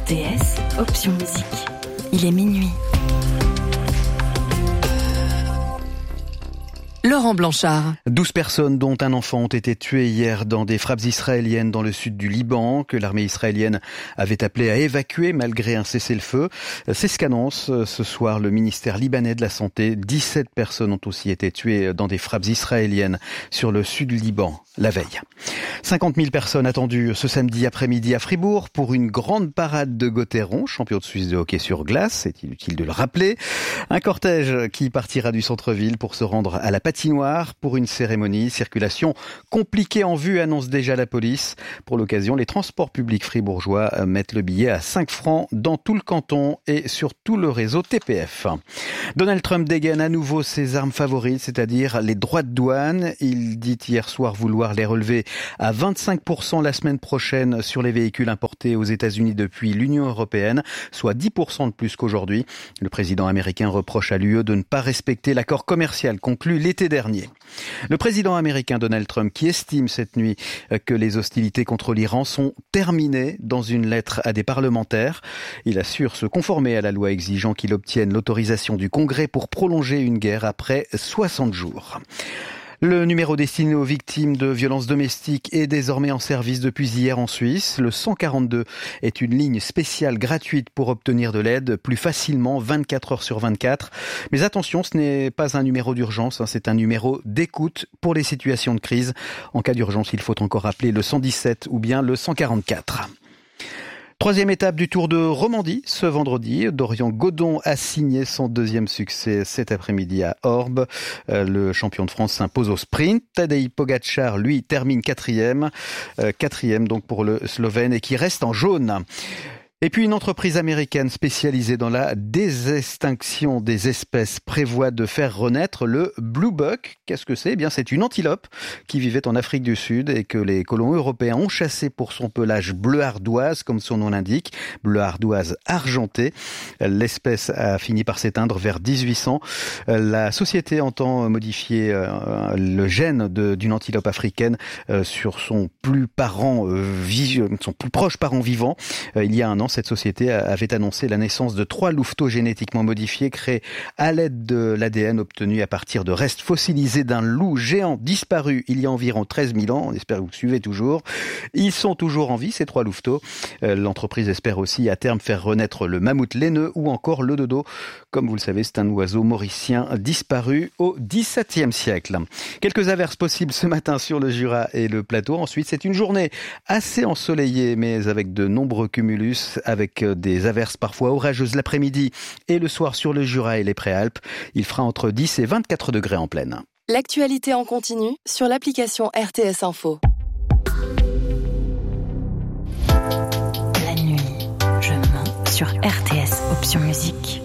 RTS, option musique. Il est minuit. Laurent Blanchard. 12 personnes, dont un enfant, ont été tuées hier dans des frappes israéliennes dans le sud du Liban, que l'armée israélienne avait appelé à évacuer malgré un cessez-le-feu. C'est ce qu'annonce ce soir le ministère libanais de la Santé. 17 personnes ont aussi été tuées dans des frappes israéliennes sur le sud du Liban la veille. 50 000 personnes attendues ce samedi après-midi à Fribourg pour une grande parade de Gauthieron, champion de Suisse de hockey sur glace, c'est inutile de le rappeler. Un cortège qui partira du centre-ville pour se rendre à la patinoire pour une cérémonie. Circulation compliquée en vue, annonce déjà la police. Pour l'occasion, les transports publics fribourgeois mettent le billet à 5 francs dans tout le canton et sur tout le réseau TPF. Donald Trump dégaine à nouveau ses armes favorites, c'est-à-dire les droits de douane. Il dit hier soir vouloir les relever à 25% la semaine prochaine sur les véhicules importés aux États-Unis depuis l'Union européenne, soit 10% de plus qu'aujourd'hui. Le président américain reproche à l'UE de ne pas respecter l'accord commercial conclu l'été dernier. Le président américain Donald Trump, qui estime cette nuit que les hostilités contre l'Iran sont terminées, dans une lettre à des parlementaires. Il assure se conformer à la loi exigeant qu'il obtienne l'autorisation du Congrès pour prolonger une guerre après 60 jours. Le numéro destiné aux victimes de violences domestiques est désormais en service depuis hier en Suisse. Le 142 est une ligne spéciale gratuite pour obtenir de l'aide plus facilement 24 heures sur 24. Mais attention, ce n'est pas un numéro d'urgence, c'est un numéro d'écoute pour les situations de crise. En cas d'urgence, il faut encore appeler le 117 ou bien le 144. Troisième étape du Tour de Romandie ce vendredi. Dorian Godon a signé son deuxième succès cet après-midi à Orbe. Le champion de France s'impose au sprint. Tadej Pogačar, lui, termine quatrième. Quatrième donc pour le Slovène et qui reste en jaune. Et puis une entreprise américaine spécialisée dans la désextinction des espèces prévoit de faire renaître le bluebuck. Qu'est-ce que c'est ? Eh bien, c'est une antilope qui vivait en Afrique du Sud et que les colons européens ont chassée pour son pelage bleu ardoise, comme son nom l'indique, bleu ardoise argenté. L'espèce a fini par s'éteindre vers 1800. La société entend modifier le gène d'une antilope africaine sur son plus proche parent vivant. Il y a un an, cette société avait annoncé la naissance de 3 louveteaux génétiquement modifiés créés à l'aide de l'ADN obtenu à partir de restes fossilisés d'un loup géant disparu il y a environ 13 000 ans. On espère que vous suivez toujours. Ils sont toujours en vie, ces 3 louveteaux. L'entreprise espère aussi à terme faire renaître le mammouth laineux ou encore le dodo. Comme vous le savez, c'est un oiseau mauricien disparu au XVIIe siècle. Quelques averses possibles ce matin sur le Jura et le plateau. Ensuite, c'est une journée assez ensoleillée, mais avec de nombreux cumulus, avec des averses parfois orageuses l'après-midi et le soir sur le Jura et les Préalpes. Il fera entre 10 et 24 degrés en pleine. L'actualité en continu sur l'application RTS Info. La nuit, je mens sur RTS, option musique.